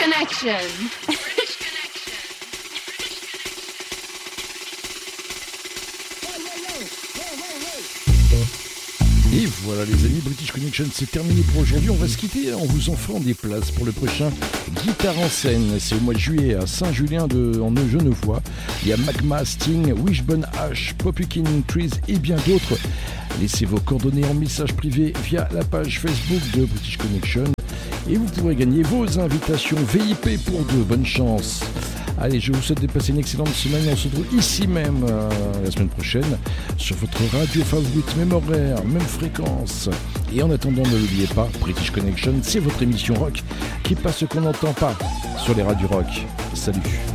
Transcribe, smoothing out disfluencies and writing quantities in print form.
Connection. Et voilà les amis, British Connection, c'est terminé pour aujourd'hui. On va se quitter en vous offrant des places pour le prochain Guitare en scène. C'est au mois de juillet à Saint-Julien en Genevois. Il y a Magma, Sting, Wishbone Ash, Popukin Trees et bien d'autres. Laissez vos coordonnées en message privé via la page Facebook de British Connection et vous pourrez gagner vos invitations VIP pour de bonnes chances. Allez, je vous souhaite de passer une excellente semaine. On se retrouve ici même la semaine prochaine sur votre radio favorite, même horaire, même fréquence. Et en attendant, ne l'oubliez pas, British Connection, c'est votre émission rock qui passe ce qu'on n'entend pas sur les radios rock. Salut.